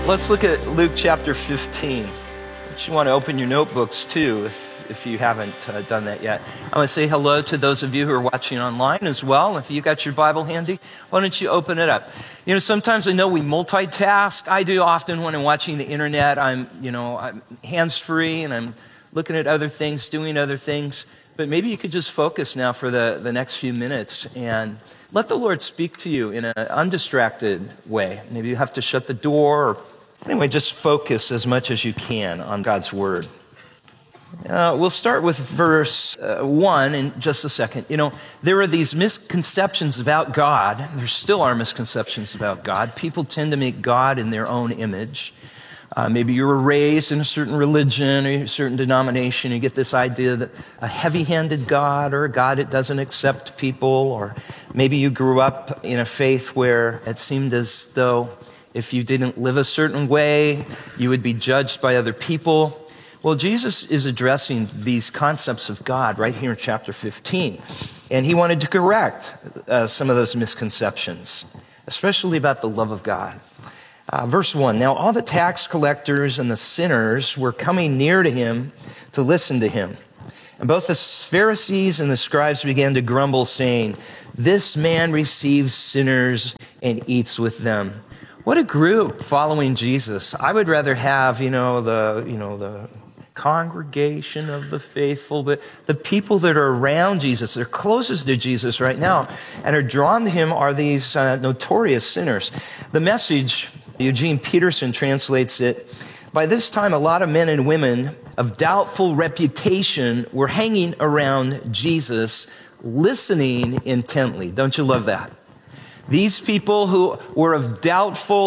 Let's look at Luke chapter 15. But you want to open your notebooks too if you haven't done that yet. I want to say hello to those of you who are watching online as well. If you got your Bible handy, why don't you open it up? You know, sometimes I know we multitask. I do often when I'm watching the internet. I'm hands-free and I'm looking at other things, doing other things. But maybe you could just focus now for the next few minutes and let the Lord speak to you in an undistracted way. Maybe you have to shut the door. Or anyway, just focus as much as you can on God's Word. We'll start with verse 1 in just a second. You know, there are these misconceptions about God. There still are misconceptions about God. People tend to make God in their own image. Maybe you were raised in a certain religion or a certain denomination. You get this idea that a heavy-handed God or a God that doesn't accept people. Or maybe you grew up in a faith where it seemed as though if you didn't live a certain way, you would be judged by other people. Well, Jesus is addressing these concepts of God right here in chapter 15. And he wanted to correct some of those misconceptions, especially about the love of God. Verse 1, now all the tax collectors and the sinners were coming near to him to listen to him. And both the Pharisees and the scribes began to grumble, saying, this man receives sinners and eats with them. What a group following Jesus. I would rather have, the congregation of the faithful, but the people that are around Jesus, they're closest to Jesus right now, and are drawn to him are these notorious sinners. The Message, Eugene Peterson translates it, by this time a lot of men and women of doubtful reputation were hanging around Jesus, listening intently. Don't you love that? These people who were of doubtful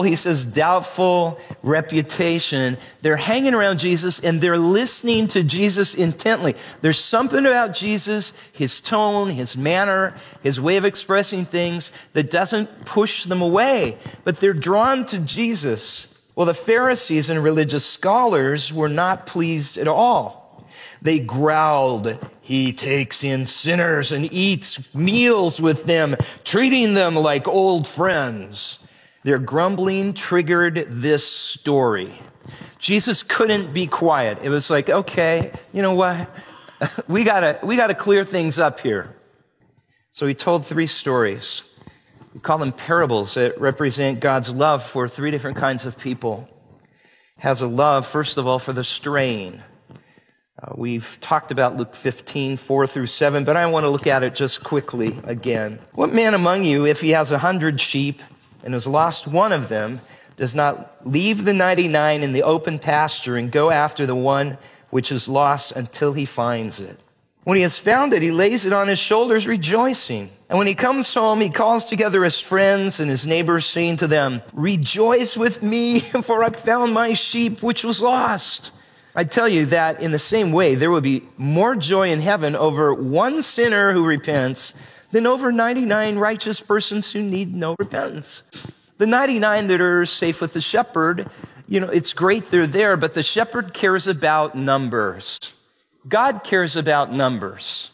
reputation, they're hanging around Jesus and they're listening to Jesus intently. There's something about Jesus, his tone, his manner, his way of expressing things that doesn't push them away, but they're drawn to Jesus. Well, the Pharisees and religious scholars were not pleased at all. They growled, he takes in sinners and eats meals with them, treating them like old friends. Their grumbling triggered this story. Jesus couldn't be quiet. It was like, okay, you know what? We gotta clear things up here. So he told 3 stories. We call them parables that represent God's love for 3 different kinds of people. Has a love, first of all, for the straying. We've talked about Luke 15, 4 through 7, but I want to look at it just quickly again. What man among you, if he has 100 sheep and has lost one of them, does not leave the 99 in the open pasture and go after the one which is lost until he finds it? When he has found it, he lays it on his shoulders, rejoicing. And when he comes home, he calls together his friends and his neighbors, saying to them, rejoice with me, for I found my sheep which was lost. I tell you that in the same way, there will be more joy in heaven over one sinner who repents than over 99 righteous persons who need no repentance. The 99 that are safe with the shepherd, it's great they're there, but the shepherd cares about numbers. God cares about numbers.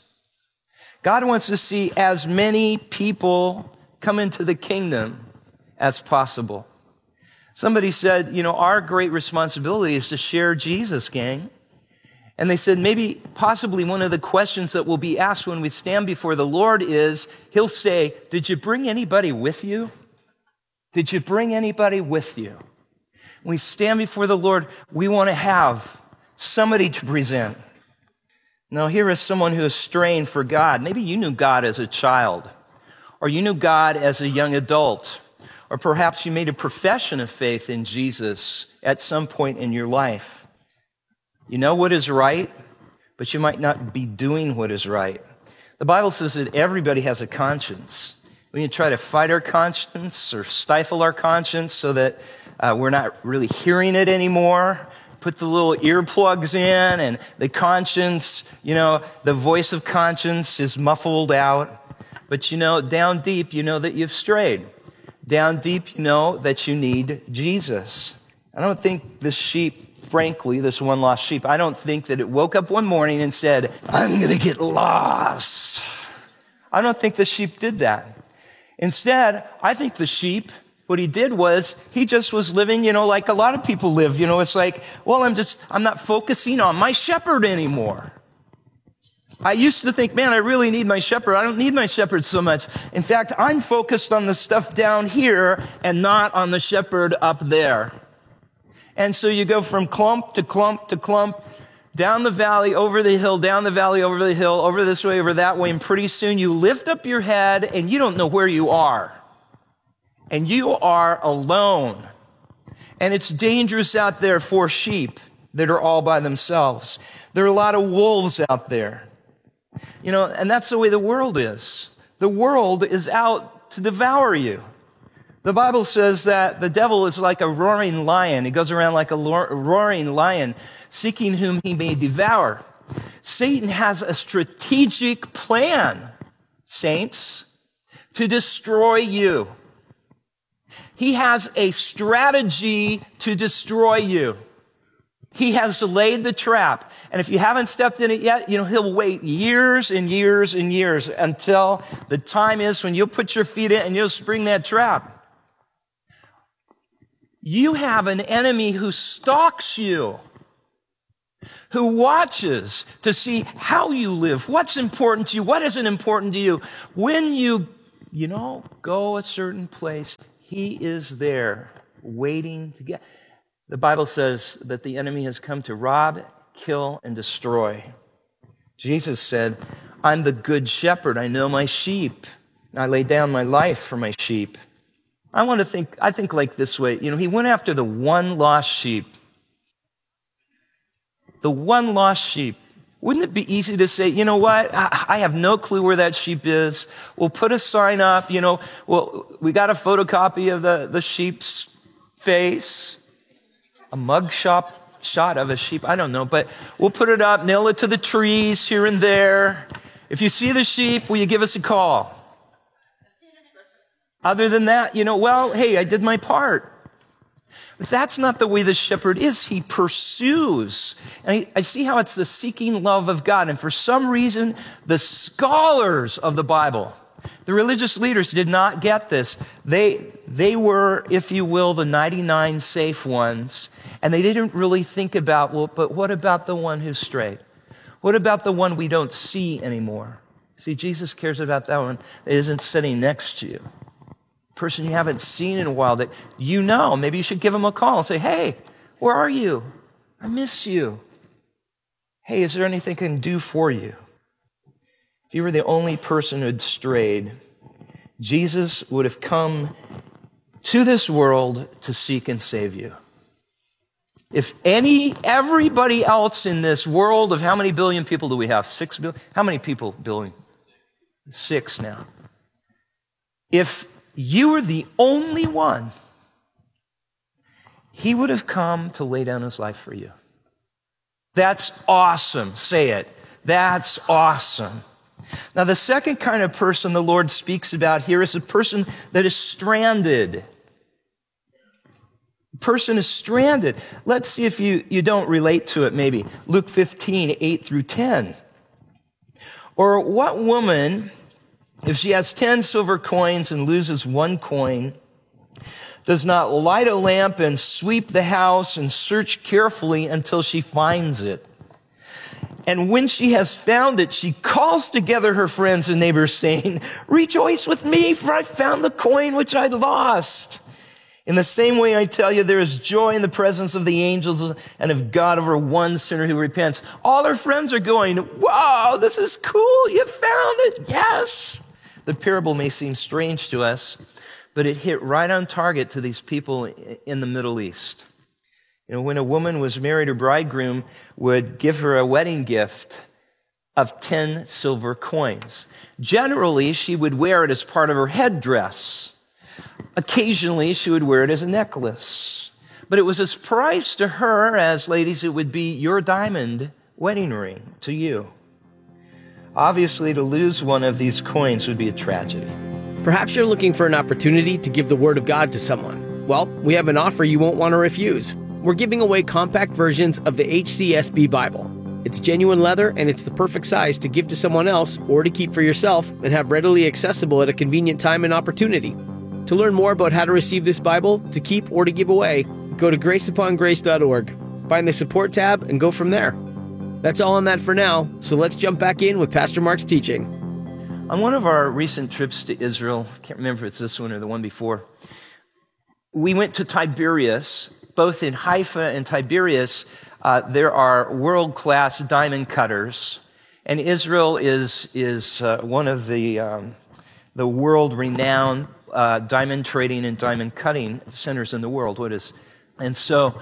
God wants to see as many people come into the kingdom as possible. Somebody said, our great responsibility is to share Jesus, gang. And they said possibly one of the questions that will be asked when we stand before the Lord is, he'll say, did you bring anybody with you? Did you bring anybody with you? When we stand before the Lord, we want to have somebody to present. Now, here is someone who is straying for God. Maybe you knew God as a child, or you knew God as a young adult. Or perhaps you made a profession of faith in Jesus at some point in your life. You know what is right, but you might not be doing what is right. The Bible says that everybody has a conscience. We need to try to fight our conscience or stifle our conscience so that we're not really hearing it anymore. Put the little earplugs in and the conscience, the voice of conscience is muffled out. But down deep, that you've strayed. Down deep, that you need Jesus. I don't think this sheep, frankly, this one lost sheep, I don't think that it woke up one morning and said, I'm going to get lost. I don't think the sheep did that. Instead, I think the sheep What he did was, he just was living, like a lot of people live. It's like, well, I'm not focusing on my shepherd anymore. I used to think, man, I really need my shepherd. I don't need my shepherd so much. In fact, I'm focused on the stuff down here and not on the shepherd up there. And so you go from clump to clump to clump, down the valley, over the hill, down the valley, over the hill, over this way, over that way, and pretty soon you lift up your head and you don't know where you are. And you are alone. And it's dangerous out there for sheep that are all by themselves. There are a lot of wolves out there. And that's the way the world is. The world is out to devour you. The Bible says that the devil is like a roaring lion. He goes around like a roaring lion, seeking whom he may devour. Satan has a strategic plan, saints, to destroy you. He has a strategy to destroy you. He has laid the trap. And if you haven't stepped in it yet, he'll wait years and years and years until the time is when you'll put your feet in and you'll spring that trap. You have an enemy who stalks you, who watches to see how you live, what's important to you, what isn't important to you. When you go a certain place, he is there waiting to get. The Bible says that the enemy has come to rob, kill, and destroy. Jesus said, I'm the good shepherd. I know my sheep. I lay down my life for my sheep. I think like this way. He went after the one lost sheep. The one lost sheep. Wouldn't it be easy to say, you know what? I have no clue where that sheep is. We'll put a sign up, we got a photocopy of the sheep's face, a mug shot of a sheep. I don't know, but we'll put it up, nail it to the trees here and there. If you see the sheep, will you give us a call? Other than that, hey, I did my part. But that's not the way the shepherd is. He pursues. And I see how it's the seeking love of God. And for some reason, the scholars of the Bible, the religious leaders did not get this. They were, if you will, the 99 safe ones. And they didn't really think about, but what about the one who's strayed? What about the one we don't see anymore? See, Jesus cares about that one that isn't sitting next to you. Person you haven't seen in a while that maybe you should give him a call and say, hey, where are you? I miss you. Hey, is there anything I can do for you? If you were the only person who'd strayed, Jesus would have come to this world to seek and save you. If everybody else in this world of how many billion people do we have? 6 billion? How many people billion? 6 now. If you were the only one, he would have come to lay down his life for you. That's awesome. Say it. That's awesome. Now, the second kind of person the Lord speaks about here is a person that is stranded. A person is stranded. Let's see if you don't relate to it maybe. Luke 15, 8 through 10. Or what woman, if she has 10 silver coins and loses 1 coin, does not light a lamp and sweep the house and search carefully until she finds it? And when she has found it, she calls together her friends and neighbors, saying, rejoice with me, for I found the coin which I lost. In the same way, I tell you, there is joy in the presence of the angels and of God over one sinner who repents. All her friends are going, wow, this is cool. You found it. Yes. The parable may seem strange to us, but it hit right on target to these people in the Middle East. When a woman was married, her bridegroom would give her a wedding gift of 10 silver coins. Generally, she would wear it as part of her headdress. Occasionally, she would wear it as a necklace. But it was as prized to her as, ladies, it would be your diamond wedding ring to you. Obviously, to lose one of these coins would be a tragedy. Perhaps you're looking for an opportunity to give the Word of God to someone. Well, we have an offer you won't want to refuse. We're giving away compact versions of the HCSB Bible. It's genuine leather, and it's the perfect size to give to someone else or to keep for yourself and have readily accessible at a convenient time and opportunity. To learn more about how to receive this Bible, to keep or to give away, go to graceupongrace.org. Find the support tab and go from there. That's all on that for now, so let's jump back in with Pastor Mark's teaching. On one of our recent trips to Israel, I can't remember if it's this one or the one before, we went to Tiberias. Both in Haifa and Tiberias, there are world-class diamond cutters, and Israel is one of the world-renowned diamond trading and diamond cutting centers in the world. And so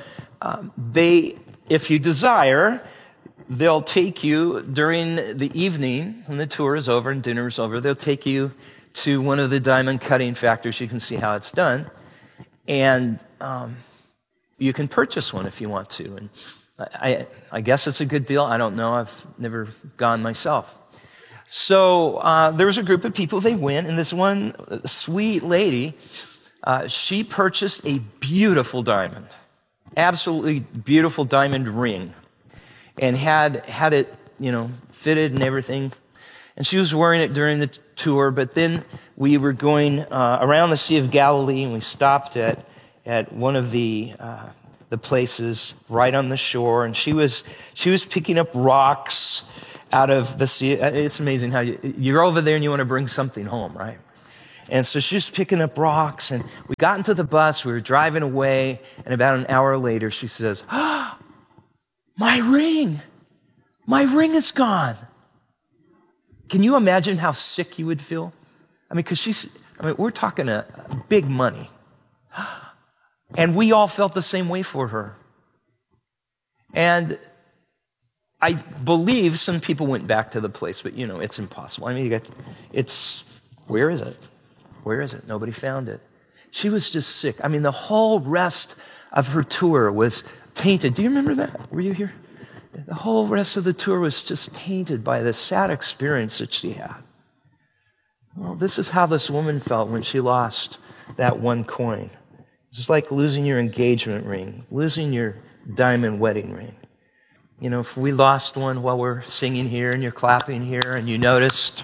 if you desire, they'll take you during the evening when the tour is over and dinner is over. They'll take you to one of the diamond cutting factories. You can see how it's done, and you can purchase one if you want to. And I guess it's a good deal. I don't know. I've never gone myself. So there was a group of people. They went, and this one sweet lady, she purchased a beautiful diamond, absolutely beautiful diamond ring, and had it, fitted and everything. And she was wearing it during the tour. But then we were going around the Sea of Galilee, and we stopped at one of the places right on the shore, and she was picking up rocks out of the sea. It's amazing how you're over there and you want to bring something home, right? And so she was picking up rocks, and we got into the bus, we were driving away, and about an hour later she says, my ring is gone. Can you imagine how sick you would feel? Because we're talking a big money. And we all felt the same way for her. And I believe some people went back to the place, but it's impossible. Where is it? Where is it? Nobody found it. She was just sick. The whole rest of her tour was tainted. Do you remember that? Were you here? The whole rest of the tour was just tainted by this sad experience that she had. Well, this is how this woman felt when she lost that one coin. It's like losing your engagement ring, losing your diamond wedding ring. If we lost one while we're singing here and you're clapping here and you noticed,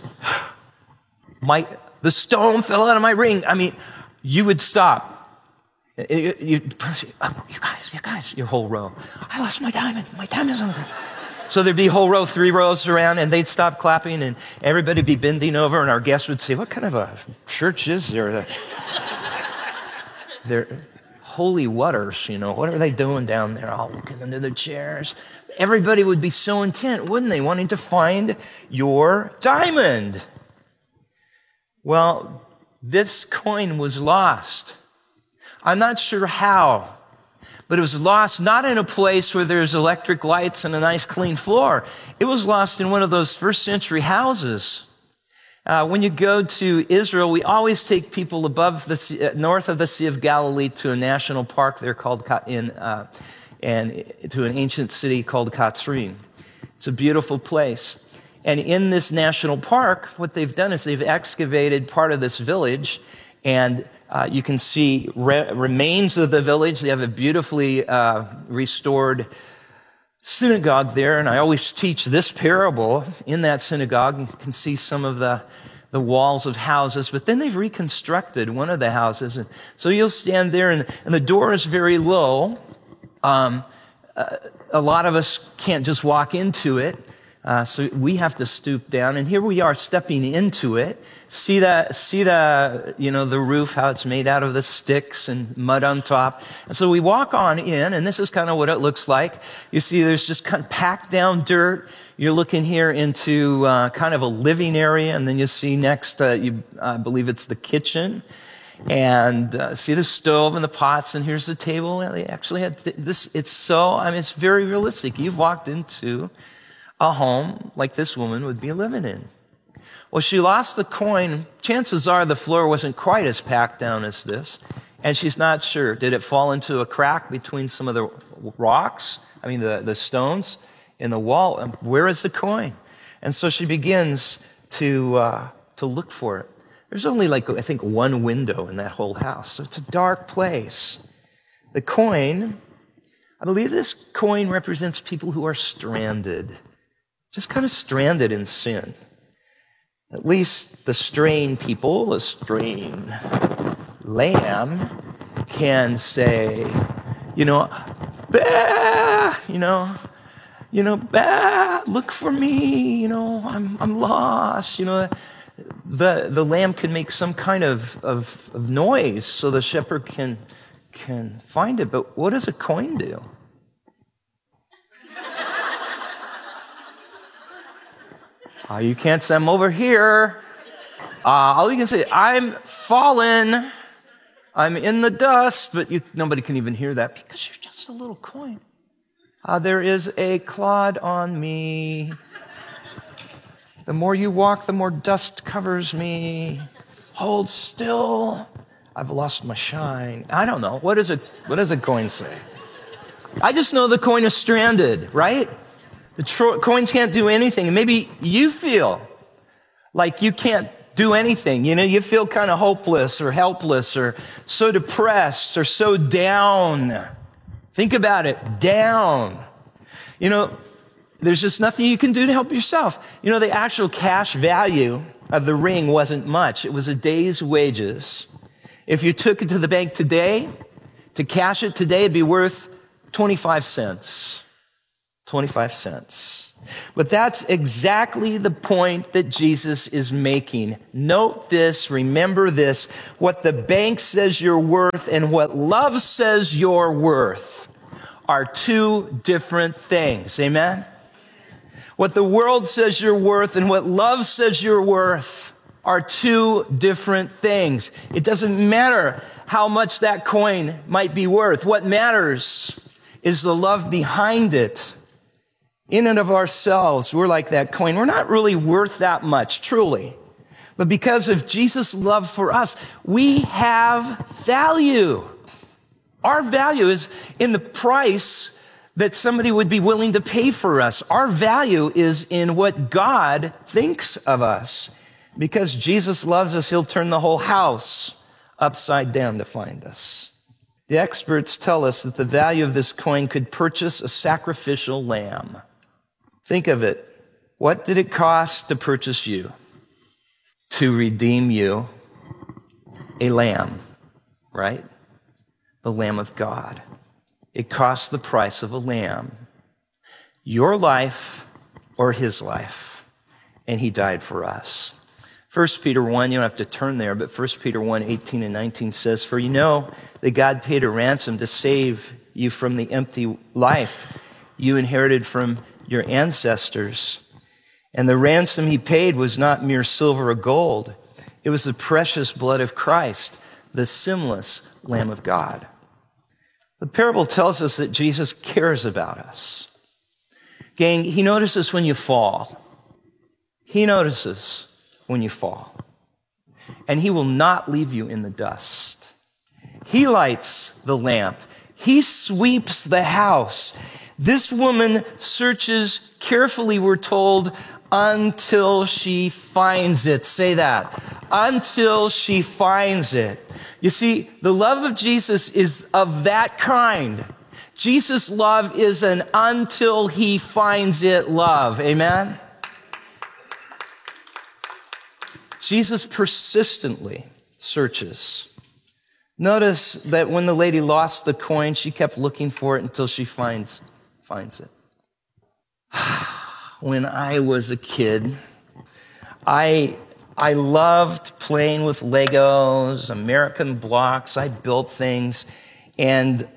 the stone fell out of my ring, you would stop. You guys, your whole row. I lost my diamond. My diamond's on the ground. So there'd be a whole row, 3 rows around, and they'd stop clapping, and everybody would be bending over, and our guests would say, what kind of a church is there? They're holy waters, what are they doing down there? All looking under their chairs. Everybody would be so intent, wouldn't they, wanting to find your diamond? Well, this coin was lost. I'm not sure how, but it was lost not in a place where there's electric lights and a nice clean floor. It was lost in one of those first century houses. When you go to Israel, we always take people north of the Sea of Galilee to a national park there and to an ancient city called Katzrin. It's a beautiful place. And in this national park, what they've done is they've excavated part of this village, and you can see remains of the village. They have a beautifully restored synagogue there, and I always teach this parable in that synagogue. You can see some of the walls of houses, but then they've reconstructed one of the houses, and so you'll stand there, and the door is very low. A lot of us can't just walk into it, so we have to stoop down, and here we are stepping into it. See the roof, how it's made out of the sticks and mud on top. And so we walk on in, and this is kind of what it looks like. You see there's just kind of packed down dirt. You're looking here into kind of a living area, and then you see next, I believe it's the kitchen. And see the stove and the pots, and here's the table. They actually had this. It's very realistic. You've walked into a home like this woman would be living in. Well, she lost the coin. Chances are the floor wasn't quite as packed down as this, and she's not sure. Did it fall into a crack between some of the rocks? The stones in the wall. Where is the coin? And so she begins to look for it. There's only I think one window in that whole house, so it's a dark place. The coin, I believe this coin represents people who are stranded, just kind of stranded in sin. At least the straying people, lamb can say, bah, bah, look for me, I'm lost, The lamb can make some kind of noise so the shepherd can find it. But what does a coin do? You can't say, I'm over here. All you can say, I'm fallen. I'm in the dust. But nobody can even hear that because you're just a little coin. There is a clod on me. The more you walk, the more dust covers me. Hold still. I've lost my shine. I don't know. What does a coin say? I just know the coin is stranded, right? The coin can't do anything. And maybe you feel like you can't do anything. You feel kind of hopeless or helpless or so depressed or so down. Think about it. Down. There's just nothing you can do to help yourself. The actual cash value of the ring wasn't much. It was a day's wages. If you took it to the bank today, to cash it today, it'd be worth 25 cents. 25 cents. But that's exactly the point that Jesus is making. Note this, remember this, what the bank says you're worth and what love says you're worth are two different things. Amen? What the world says you're worth and what love says you're worth are two different things. It doesn't matter how much that coin might be worth. What matters is the love behind it. In and of ourselves, we're like that coin. We're not really worth that much, truly. But because of Jesus' love for us, we have value. Our value is in the price that somebody would be willing to pay for us. Our value is in what God thinks of us. Because Jesus loves us, he'll turn the whole house upside down to find us. The experts tell us that the value of this coin could purchase a sacrificial lamb. Think of it. What did it cost to purchase you? To redeem you? A lamb, right? The Lamb of God. It cost the price of a lamb. Your life or his life. And he died for us. 1 Peter 1, you don't have to turn there, but 1 Peter 1, 18 and 19 says, For you know that God paid a ransom to save you from the empty life you inherited from your ancestors. And the ransom he paid was not mere silver or gold. It was the precious blood of Christ, the sinless Lamb of God. The parable tells us that Jesus cares about us. Gang, he notices when you fall. He notices when you fall. And he will not leave you in the dust. He lights the lamp. He sweeps the house. This woman searches carefully, we're told, until she finds it. Say that. Until she finds it. You see, the love of Jesus is of that kind. Jesus' love is an until he finds it love. Amen? Jesus persistently searches. Notice that when the lady lost the coin, she kept looking for it until she finds it. When I was a kid, I loved playing with Legos, American blocks. I built things. And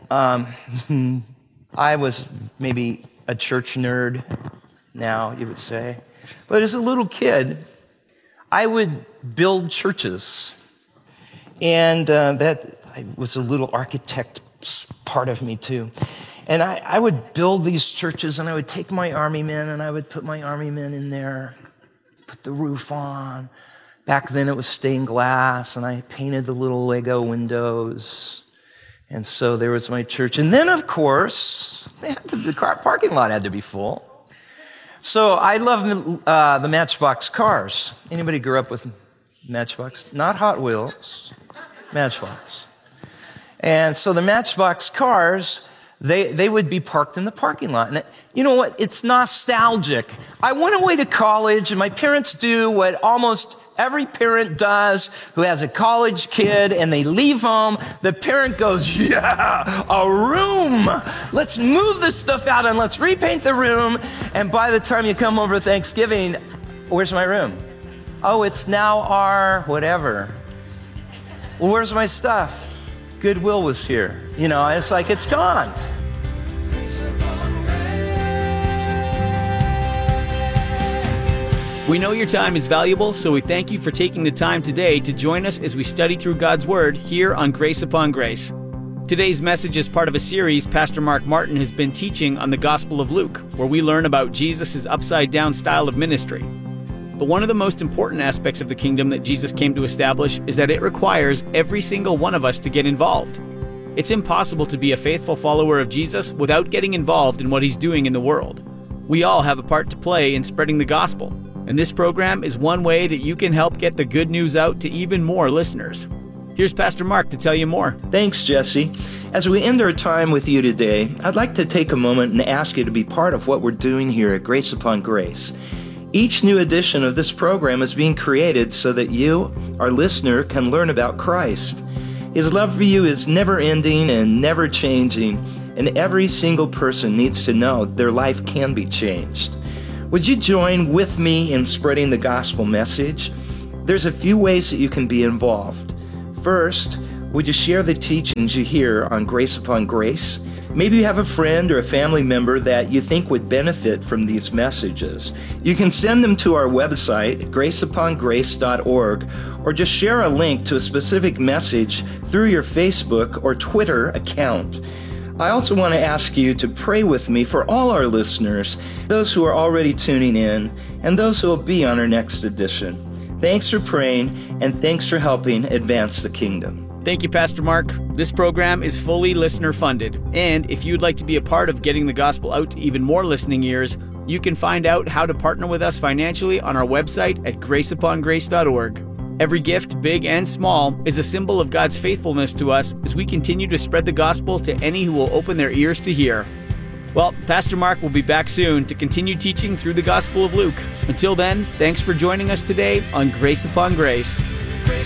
I was maybe a church nerd now, you would say. But as a little kid, I would build churches. And that was a little architect part of me too. And I would build these churches, and I would take my army men, and I would put my army men in there, put the roof on. Back then it was stained glass, and I painted the little Lego windows. And so there was my church. And then, of course, the car parking lot had to be full. So I love the Matchbox cars. Anybody grew up with Matchbox? Not Hot Wheels, Matchbox. And so the Matchbox cars, they would be parked in the parking lot. And you know what? It's nostalgic. I went away to college, and my parents do what almost every parent does who has a college kid and they leave home. The parent goes, yeah, a room. Let's move this stuff out and let's repaint the room. And by the time you come over Thanksgiving, where's my room? Oh, it's now our whatever. Well, where's my stuff? Goodwill was here. It's like it's gone. We know your time is valuable, so we thank you for taking the time today to join us as we study through God's Word here on Grace Upon Grace. Today's message is part of a series Pastor Mark Martin has been teaching on the Gospel of Luke, where we learn about Jesus' upside-down style of ministry. But one of the most important aspects of the kingdom that Jesus came to establish is that it requires every single one of us to get involved. It's impossible to be a faithful follower of Jesus without getting involved in what he's doing in the world. We all have a part to play in spreading the gospel, and this program is one way that you can help get the good news out to even more listeners. Here's Pastor Mark to tell you more. Thanks, Jesse. As we end our time with you today, I'd like to take a moment and ask you to be part of what we're doing here at Grace Upon Grace. Each new edition of this program is being created so that you, our listener, can learn about Christ. His love for you is never ending and never changing, and every single person needs to know their life can be changed. Would you join with me in spreading the gospel message? There's a few ways that you can be involved. First, would you share the teachings you hear on Grace Upon Grace? Maybe you have a friend or a family member that you think would benefit from these messages. You can send them to our website, graceupongrace.org, or just share a link to a specific message through your Facebook or Twitter account. I also want to ask you to pray with me for all our listeners, those who are already tuning in, and those who will be on our next edition. Thanks for praying, and thanks for helping advance the kingdom. Thank you, Pastor Mark. This program is fully listener-funded, and if you'd like to be a part of getting the gospel out to even more listening ears, you can find out how to partner with us financially on our website at graceupongrace.org. Every gift, big and small, is a symbol of God's faithfulness to us as we continue to spread the gospel to any who will open their ears to hear. Well, Pastor Mark will be back soon to continue teaching through the Gospel of Luke. Until then, thanks for joining us today on Grace Upon Grace.